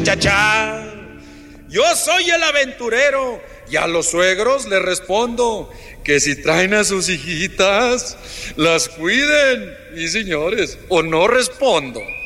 Chachá, yo soy el aventurero y a los suegros les respondo que si traen a sus hijitas, las cuiden, y señores, o no respondo.